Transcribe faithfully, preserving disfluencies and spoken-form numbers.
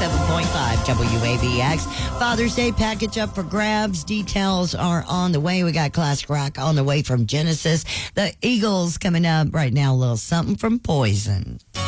seven point five W A V X. Father's Day package up for grabs. Details are on the way. We got classic rock on the way from Genesis. The Eagles coming up right now. A little something from Poison.